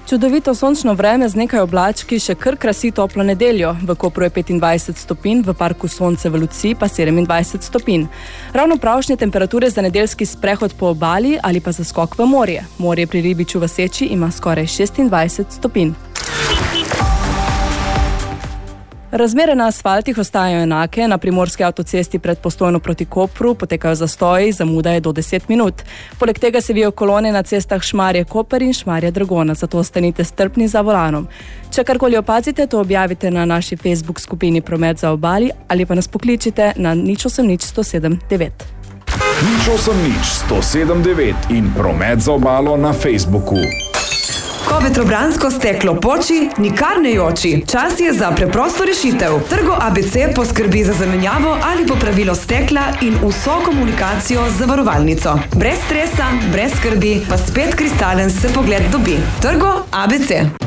Čudovito sončno vreme z nekaj oblački še kar krasi toplo nedeljo. V Kopru je 25 stopinj, v parku Sonce v Luciji pa 27 stopinj. Ravno pravšnje temperature za nedeljski sprehod po obali ali pa za skok v morje. Morje pri Ribiču v Seči ima skoraj 26 stopinj. Razmere na asfaltih ostajajo enake, na primorski avtocesti pred Postojno proti Kopru potekajo zastoji, zamuda je do 10 minut. Poleg tega se vijo kolone na cestah Šmarje-Koper in Šmarje-Dragona, zato ostanite strpni za volanom. Če karkoli opazite, to objavite na naši Facebook skupini Promet za obali ali pa nas pokličite na 080 179. 080 179 in Promet za obalo na Facebooku. Ko vetrobransko steklo poči, nikar ne joči. Čas je za preprosto rešitev. Trgo ABC poskrbi za zamenjavo ali popravilo stekla in vso komunikacijo z zavarovalnico. Brez stresa, brez skrbi, pa spet kristalen se pogled dobi. Trgo ABC.